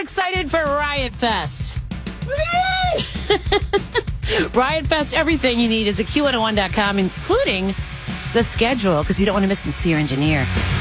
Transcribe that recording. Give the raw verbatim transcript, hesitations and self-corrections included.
excited for Riot Fest? Riot Fest, everything you need is at Q one oh one dot com, including the schedule, because you don't want to miss Sincere Engineer.